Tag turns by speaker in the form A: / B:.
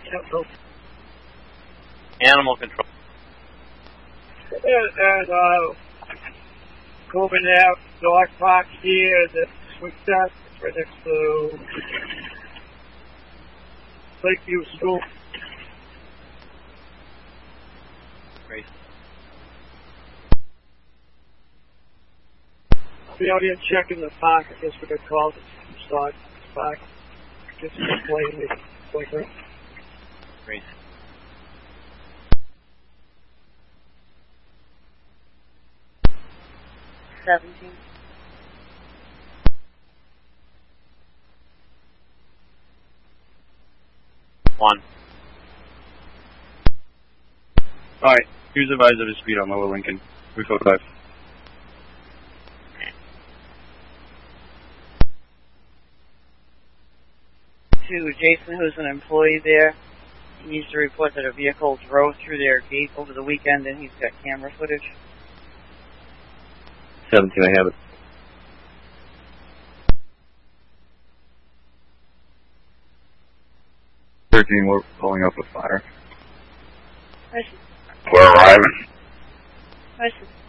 A: Animal control.
B: And Coben Ave, dog park here, the swing set, it's right next to Lakeview School.
A: Great.
B: Be out here checking the park. I guess we got called to start the park. Just playing the playground.
A: Great. One.
C: Alright, here's advised of his speed on Lower Lincoln. 345.
D: To Jason, who's an employee there, he needs to report that a vehicle drove through their gate over the weekend and he's got camera footage.
C: 17, I have it. 13, we're pulling up with fire.
D: Nice.
C: We're arriving.
D: Nice.